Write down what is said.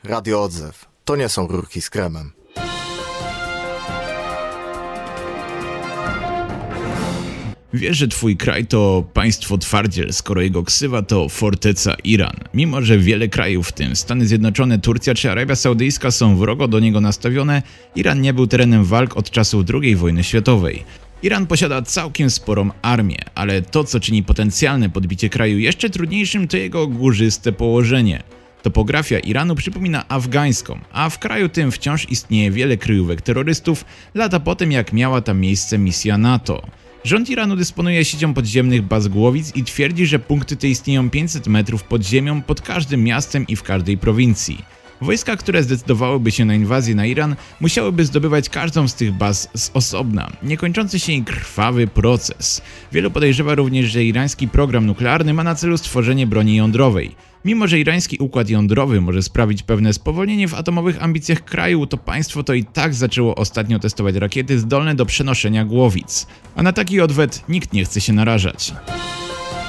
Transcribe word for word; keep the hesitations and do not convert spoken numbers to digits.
Radio Odzew. To nie są rurki z kremem. Wiesz, że twój kraj to państwo twardziel, skoro jego ksywa to forteca Iran. Mimo że wiele krajów, w tym Stany Zjednoczone, Turcja czy Arabia Saudyjska, są wrogo do niego nastawione, Iran nie był terenem walk od czasów drugiej wojny światowej. Iran posiada całkiem sporą armię, ale to, co czyni potencjalne podbicie kraju jeszcze trudniejszym, to jego górzyste położenie. Topografia Iranu przypomina afgańską, a w kraju tym wciąż istnieje wiele kryjówek terrorystów, lata po tym jak miała tam miejsce misja NATO. Rząd Iranu dysponuje siecią podziemnych baz głowic i twierdzi, że punkty te istnieją pięćset metrów pod ziemią pod każdym miastem i w każdej prowincji. Wojska, które zdecydowałyby się na inwazję na Iran, musiałyby zdobywać każdą z tych baz z osobna, niekończący się i krwawy proces. Wielu podejrzewa również, że irański program nuklearny ma na celu stworzenie broni jądrowej. Mimo że irański układ jądrowy może sprawić pewne spowolnienie w atomowych ambicjach kraju, to państwo to i tak zaczęło ostatnio testować rakiety zdolne do przenoszenia głowic. A na taki odwet nikt nie chce się narażać.